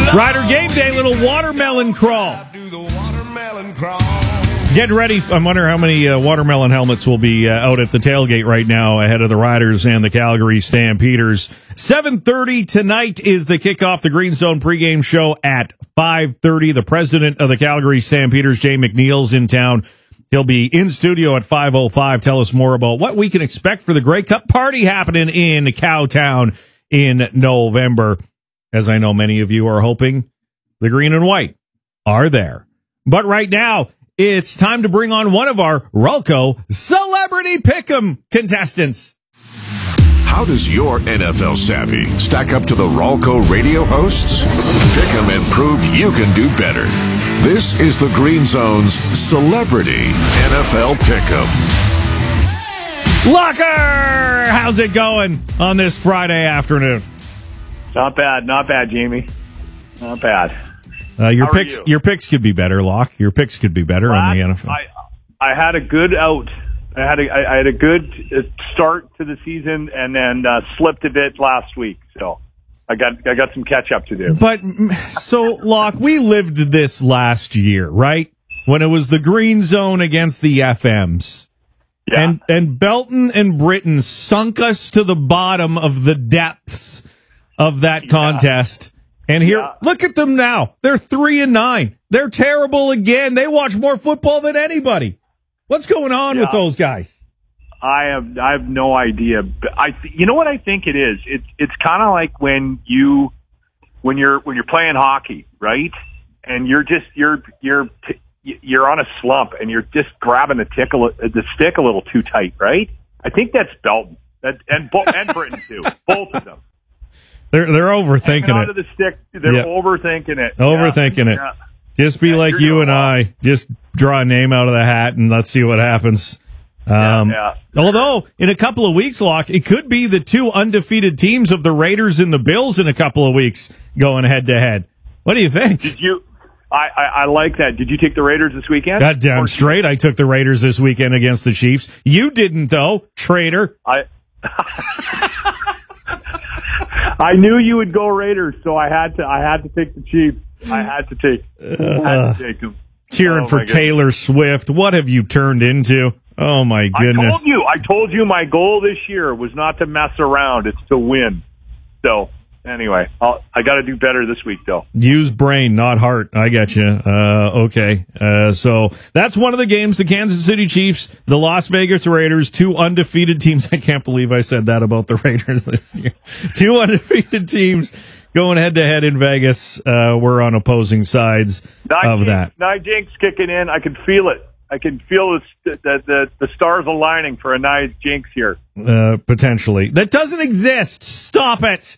Rider Game Day, little watermelon crawl. Get ready. I wonder how many watermelon helmets will be out at the tailgate right now ahead of the Riders and the Calgary Stampeders. 7:30 tonight is the kickoff. The Green Zone pregame show at 5:30. The president of the Calgary Stampeders, Jay McNeil's in town. He'll be in studio at 5:05. Tell us more about what we can expect for the Grey Cup party happening in Cowtown in November. As I know many of you are hoping the green and white are there. But right now, it's time to bring on one of our Rulco Celebrity Pick'em contestants. How does your NFL savvy stack up to the Rulco radio hosts? Pick 'em and prove you can do better. This is the Green Zone's Celebrity NFL Pick'em. Locker! How's it going on this Friday afternoon? Not bad, Jamie. Not bad. Your picks could be better, Locke. Your picks could be better on the NFL. I had a good out. I had a good start to the season, and then slipped a bit last week. So I got some catch up to do. But so, Locke, we lived this last year, right? When it was the Green Zone against the FMs. Yeah. And Belton and Britton sunk us to the bottom of the depths of that contest. And here, look at them now. They're 3-9. They're terrible again. They watch more football than anybody. What's going on with those guys? I have no idea. You know what I think it is? It's kind of like when you're playing hockey, right? And you're on a slump and you're just grabbing the stick a little too tight, right? I think that's Belton and Britton too, both of them. They're overthinking it. The stick, they're overthinking it. Overthinking it. Yeah. Just be like you and I. Just draw a name out of the hat and let's see what happens. Although, in a couple of weeks, Locke, it could be the two undefeated teams of the Raiders and the Bills in a couple of weeks going head-to-head. What do you think? I like that. Did you take the Raiders this weekend? God damn straight. I took the Raiders this weekend against the Chiefs. You didn't, though, traitor. I knew you would go Raiders, so I had to take the Chiefs. I had to take them. Cheering for Taylor Swift. What have you turned into? Oh my goodness. I told you my goal this year was not to mess around, it's to win. So anyway, I got to do better this week, though. Use brain, not heart. I got you. Okay. So that's one of the games. The Kansas City Chiefs, the Las Vegas Raiders, two undefeated teams. I can't believe I said that about the Raiders this year. Two undefeated teams going head-to-head in Vegas. We're on opposing sides of that. Jinx kicking in. I can feel it. I can feel the stars aligning for a nice Jinx here. Potentially. That doesn't exist. Stop it.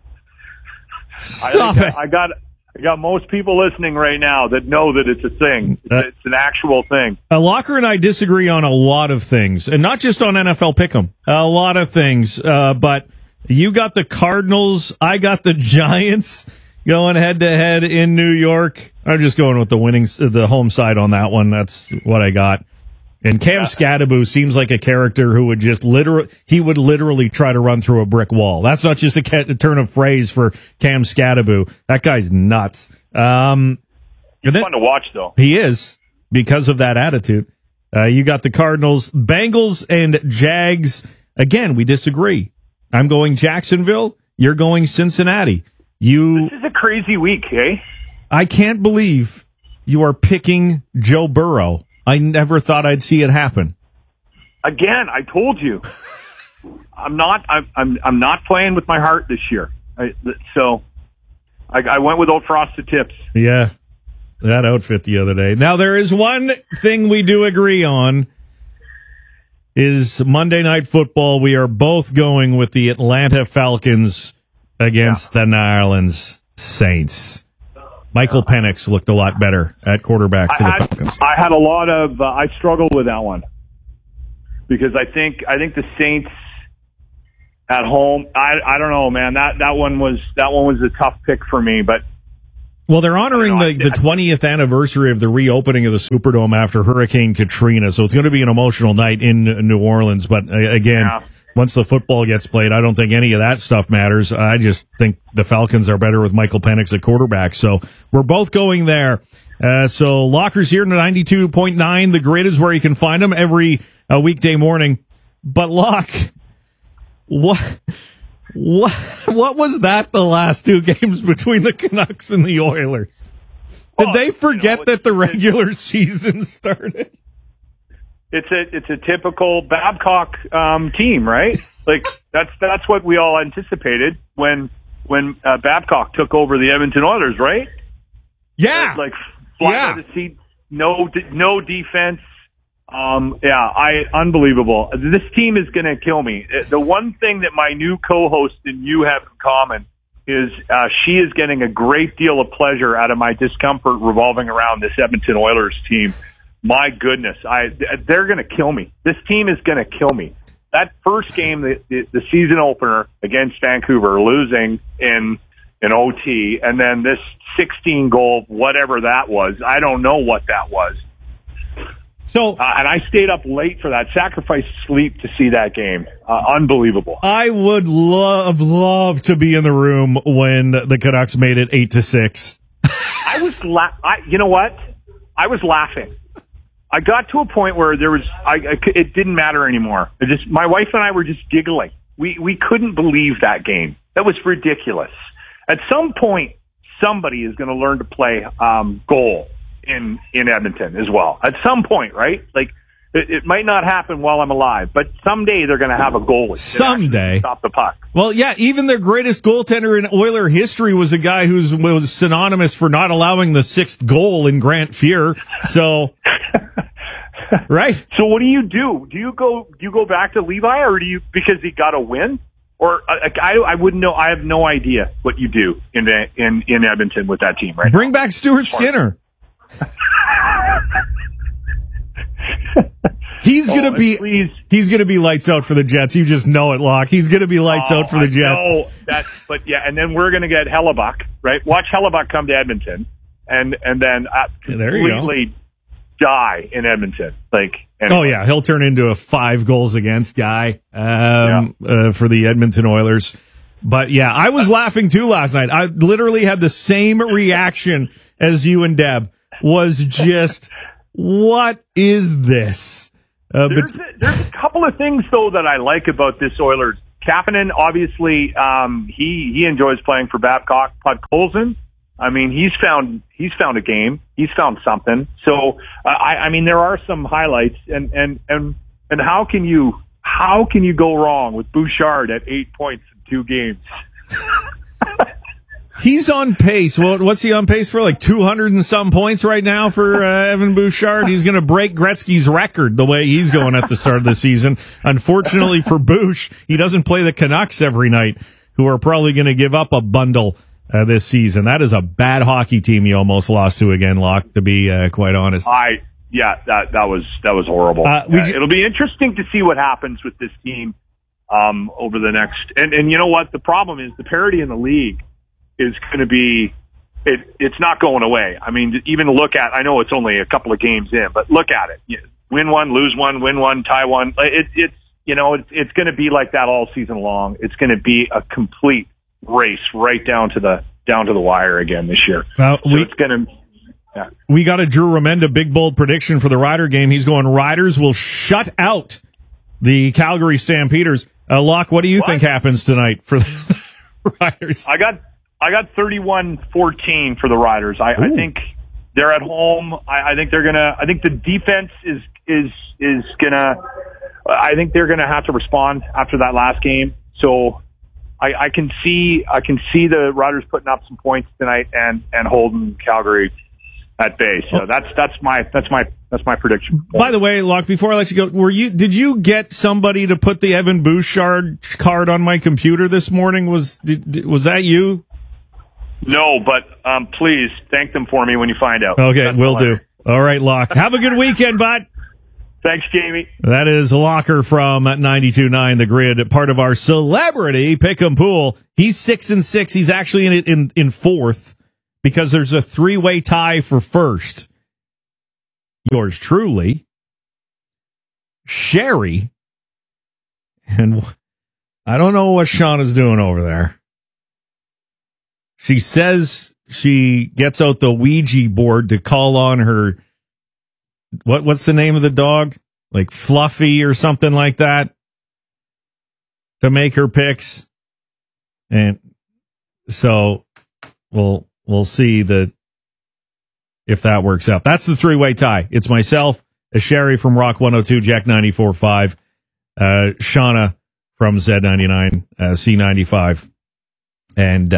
I got most people listening right now that know that it's a thing. It's an actual thing. Locker and I disagree on a lot of things, and not just on NFL Pick'em. A lot of things. But you got the Cardinals. I got the Giants going head-to-head in New York. I'm just going with the home side on that one. That's what I got. And Cam Scadaboo seems like a character who would just literally try to run through a brick wall. That's not just a turn of phrase for Cam Scadaboo. That guy's nuts. He's fun to watch, though. He is, because of that attitude. You got the Cardinals, Bengals, and Jags. Again, we disagree. I'm going Jacksonville. You're going Cincinnati. This is a crazy week, eh? I can't believe you are picking Joe Burrow. I never thought I'd see it happen. Again, I told you, I'm not playing with my heart this year. So I went with old frosted tips. Yeah, that outfit the other day. Now there is one thing we do agree on: is Monday Night Football. We are both going with the Atlanta Falcons against the New Orleans Saints. Michael Penix looked a lot better at quarterback for the Falcons. I had a lot of I struggled with that one because I think the Saints at home. I don't know, man. That one was a tough pick for me, but. Well, they're honoring the 20th anniversary of the reopening of the Superdome after Hurricane Katrina, so it's going to be an emotional night in New Orleans. But again, once the football gets played, I don't think any of that stuff matters. I just think the Falcons are better with Michael Penix at quarterback. So we're both going there. So Lockers here to 92.9. The Grid is where you can find them every weekday morning. But Locke, what was that the last two games between the Canucks and the Oilers? Did they forget that the regular season started? It's a typical Babcock team, right? Like that's what we all anticipated when Babcock took over the Edmonton Oilers, right? Yeah, like fly by the seat, no defense. Unbelievable. This team is going to kill me. The one thing that my new co-host and you have in common is she is getting a great deal of pleasure out of my discomfort revolving around this Edmonton Oilers team. My goodness, they're going to kill me. This team is going to kill me. That first game, the season opener against Vancouver, losing in OT, and then this 16-goal, whatever that was, I don't know what that was. So, and I stayed up late for that, sacrificed sleep to see that game. Unbelievable. I would love to be in the room when the Canucks made it 8-6. I was you know what? I was laughing. I got to a point where it didn't matter anymore. My wife and I were just giggling. We couldn't believe that game. That was ridiculous. At some point, somebody is going to learn to play goal in Edmonton as well. At some point, right? Like it might not happen while I'm alive, but someday they're going to have a goalie. Someday stop the puck. Well, yeah. Even their greatest goaltender in Oiler history was a guy who was synonymous for not allowing the sixth goal in Grant Fuhr. So. Right. So what do? Do you go back to Levi, or do you, because he got a win? Or I wouldn't know. I have no idea what you do in Edmonton with that team, right? Bring back Stuart Skinner. He's gonna be lights out for the Jets. You just know it, Locke. He's gonna be lights out for the Jets. No, but yeah, and then we're gonna get Hellebuck, right? Watch Hellebuck come to Edmonton, and then completely die in Edmonton. Like, anyway. Oh yeah, he'll turn into a 5 goals against guy for the Edmonton Oilers. But yeah, I was laughing too last night. I literally had the same reaction as you and Deb. Was just, what is this? There's a couple of things though that I like about this Oilers. Kapanen, obviously, he enjoys playing for Babcock. Podkolzin, I mean, he's found a game. He's found something. So, I mean, there are some highlights, and how can you go wrong with Bouchard at 8 points in 2 games? He's on pace. Well, what's he on pace for? Like 200 and some points right now for Evan Bouchard. He's going to break Gretzky's record the way he's going at the start of the season. Unfortunately for Bouch, he doesn't play the Canucks every night, who are probably going to give up a bundle this season. That is a bad hockey team you almost lost to again, Locke, to be quite honest. That was horrible. It'll be interesting to see what happens with this team over the next. And you know what? The problem is the parity in the league is going to be, it's not going away. I mean, even look at, I know it's only a couple of games in, but look at it. Win one, lose one, win one, tie one. It's going to be like that all season long. It's going to be a complete race right down to the wire again this year. It's going to. Yeah. We got a Drew Remenda big bold prediction for the Rider game. He's going, Riders will shut out the Calgary Stampeders. Locke, what do you think happens tonight for the Riders? I got 31-14 for the Riders. I think they're at home. I think the defense is gonna. I think they're gonna have to respond after that last game. So I can see the Riders putting up some points tonight and holding Calgary at bay. So that's my prediction. By the way, Locke, before I let you go, did you get somebody to put the Evan Bouchard card on my computer this morning? Was that you? No, but please thank them for me when you find out. Okay, will do. All right, Locke. Have a good weekend, bud. Thanks, Jamie. That is Locker from 92.9 The Grid, part of our celebrity pick'em pool. He's 6-6. He's actually in fourth because there's a 3-way tie for first. Yours truly, Sherry, and I don't know what Shauna's doing over there. She says she gets out the Ouija board to call on her. What's the name of the dog? Like Fluffy or something like that, to make her picks. And so we'll see if that works out. That's the three-way tie. It's myself, Sherry from Rock 102, Jack 94.5, Shauna from Z99, C95, and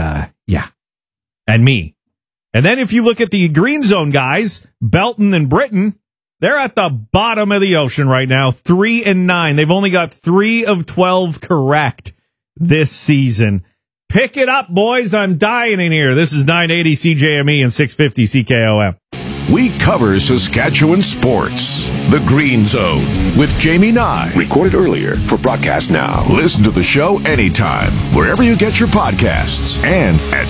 and me. And then if you look at the Green Zone guys, Belton and Britton, they're at the bottom of the ocean right now, 3-9. They've only got 3 of 12 correct this season. Pick it up, boys. I'm dying in here. This is 980 CJME and 650 CKOM. We cover Saskatchewan sports. The Green Zone with Jamie Nye. Recorded earlier for broadcast now. Listen to the show anytime, wherever you get your podcasts and at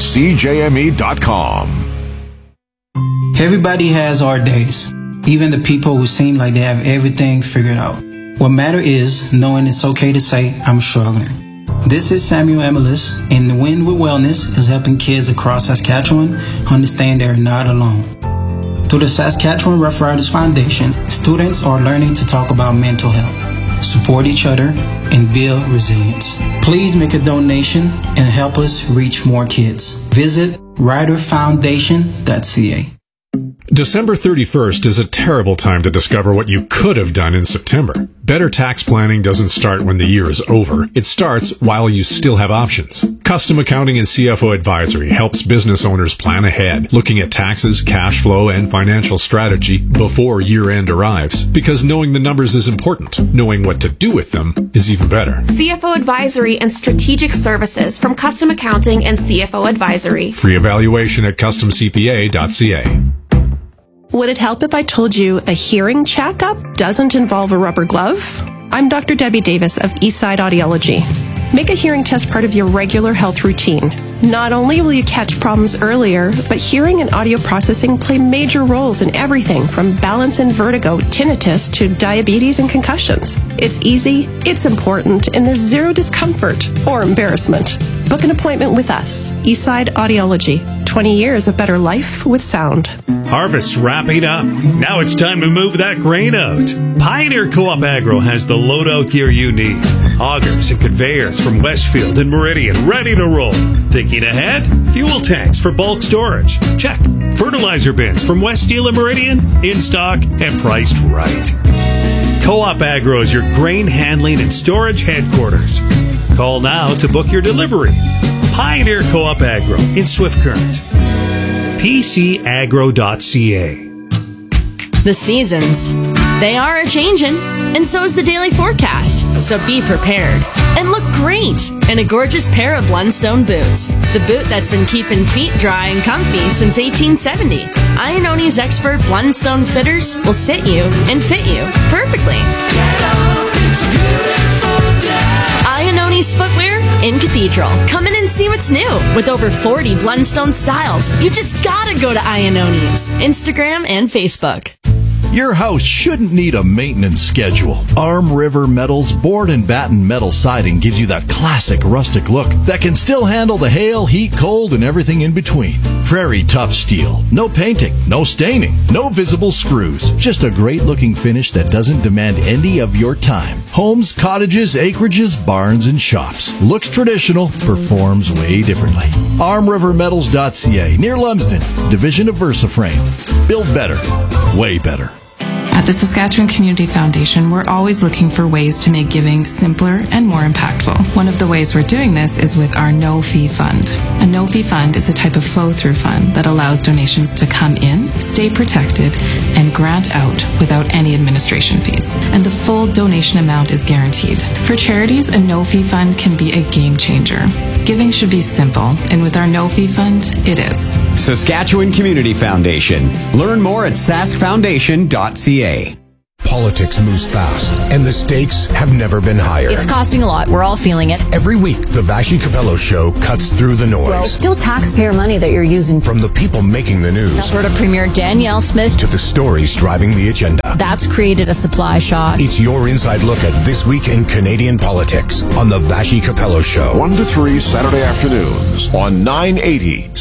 CJME.com. Everybody has hard days. Even the people who seem like they have everything figured out. What matters is knowing it's okay to say, I'm struggling. This is Samuel Emelis, and the Win with Wellness is helping kids across Saskatchewan understand they're not alone. Through the Saskatchewan Rough Riders Foundation, students are learning to talk about mental health, support each other, and build resilience. Please make a donation and help us reach more kids. Visit riderfoundation.ca. December 31st is a terrible time to discover what you could have done in September. Better tax planning doesn't start when the year is over. It starts while you still have options. Custom Accounting and CFO Advisory helps business owners plan ahead, looking at taxes, cash flow, and financial strategy before year-end arrives. Because knowing the numbers is important. Knowing what to do with them is even better. CFO Advisory and Strategic Services from Custom Accounting and CFO Advisory. Free evaluation at customcpa.ca. Would it help if I told you a hearing checkup doesn't involve a rubber glove? I'm Dr. Debbie Davis of Eastside Audiology. Make a hearing test part of your regular health routine. Not only will you catch problems earlier, but hearing and audio processing play major roles in everything from balance and vertigo, tinnitus, to diabetes and concussions. It's easy, it's important, and there's zero discomfort or embarrassment. Book an appointment with us, Eastside Audiology. 20 years of better life with sound. Harvest's wrapping up. Now it's time to move that grain out. Pioneer Co-op Agro has the loadout gear you need. Augers and conveyors from Westfield and Meridian ready to roll. Thinking ahead? Fuel tanks for bulk storage. Check. Fertilizer bins from West Steel and Meridian in stock and priced right. Co-op Agro is your grain handling and storage headquarters. Call now to book your delivery. Pioneer Co-op Agro in Swift Current. PCagro.ca. The seasons, they are a-changin', and so is the daily forecast. So be prepared and look great in a gorgeous pair of Blundstone boots. The boot that's been keeping feet dry and comfy since 1870. Ianoni's expert Blundstone fitters will sit you and fit you perfectly. Ianoni's footwear in Cathedral. Come in and see what's new. With over 40 Blundstone styles, you just gotta go to Ianoni's Instagram and Facebook. Your house shouldn't need a maintenance schedule. Arm River Metal's board and batten metal siding gives you that classic rustic look that can still handle the hail, heat, cold, and everything in between. Prairie Tough Steel. No painting, no staining, no visible screws. Just a great looking finish that doesn't demand any of your time. Homes, cottages, acreages, barns, and shops. Looks traditional, performs way differently. ArmRiverMetals.ca, near Lumsden, division of VersaFrame. Build better, way better. At the Saskatchewan Community Foundation, we're always looking for ways to make giving simpler and more impactful. One of the ways we're doing this is with our no-fee fund. A no-fee fund is a type of flow-through fund that allows donations to come in, stay protected, and grant out without any administration fees. And the full donation amount is guaranteed. For charities, a no-fee fund can be a game changer. Giving should be simple, and with our no-fee fund, it is. Saskatchewan Community Foundation. Learn more at saskfoundation.ca. Politics moves fast, and the stakes have never been higher. It's costing a lot. We're all feeling it. Every week, the Vashi Capello Show cuts through the noise. Well, it's still taxpayer money that you're using. From the people making the news. Alberta Premier Danielle Smith. To the stories driving the agenda. That's created a supply shock. It's your inside look at this week in Canadian politics on the Vashi Capello Show. 1 to 3 Saturday afternoons on 980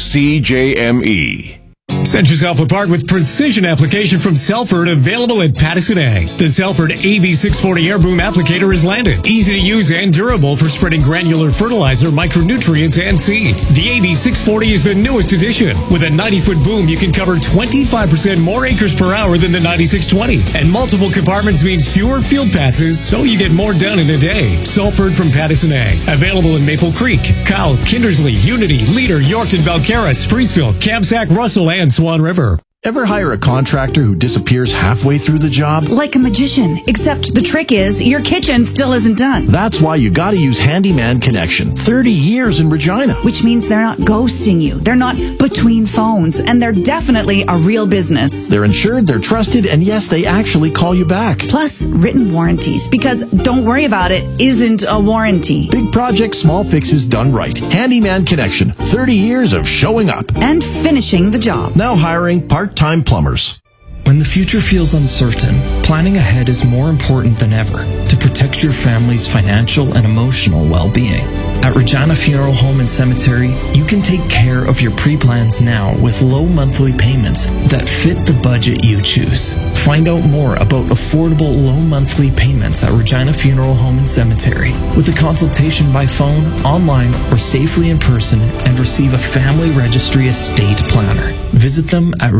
CJME. Set yourself apart with precision application from Selford, available at Pattison Ag. The Selford AB640 Air Boom Applicator is landed. Easy to use and durable for spreading granular fertilizer, micronutrients, and seed. The AB640 is the newest addition. With a 90-foot boom, you can cover 25% more acres per hour than the 9620. And multiple compartments means fewer field passes, so you get more done in a day. Selford from Pattison Ag. Available in Maple Creek, Kyle, Kindersley, Unity, Leader, Yorkton, Belcarra, Spreesville, Kamsack, Russell, and Swan River. Ever hire a contractor who disappears halfway through the job? Like a magician, except the trick is your kitchen still isn't done. That's why you gotta use Handyman Connection. 30 years in Regina. Which means they're not ghosting you. They're not between phones. And they're definitely a real business. They're insured, they're trusted, and yes, they actually call you back. Plus, written warranties. Because don't worry about it isn't a warranty. Big projects, small fixes done right. Handyman Connection. 30 years of showing up. And finishing the job. Now hiring part-time plumbers. When the future feels uncertain, planning ahead is more important than ever to protect your family's financial and emotional well-being. At Regina Funeral Home and Cemetery, you can take care of your pre-plans now with low monthly payments that fit the budget you choose. Find out more about affordable low monthly payments at Regina Funeral Home and Cemetery with a consultation by phone, online, or safely in person, and receive a family registry estate planner. Visit them at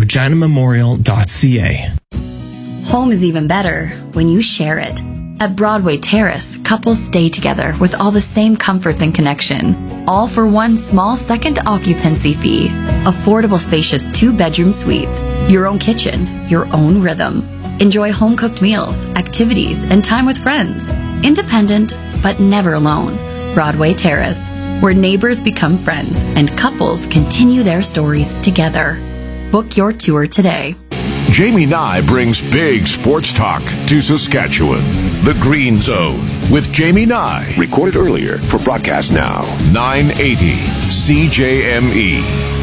reginamemorial.ca. Home is even better when you share it. At Broadway Terrace, couples stay together with all the same comforts and connection, all for one small second occupancy fee. Affordable, spacious 2-bedroom suites, your own kitchen, your own rhythm. Enjoy home-cooked meals, activities, and time with friends. Independent, but never alone. Broadway Terrace, where neighbors become friends and couples continue their stories together. Book your tour today. Jamie Nye brings big sports talk to Saskatchewan. The Green Zone with Jamie Nye. Recorded earlier for broadcast now. 980 CJME.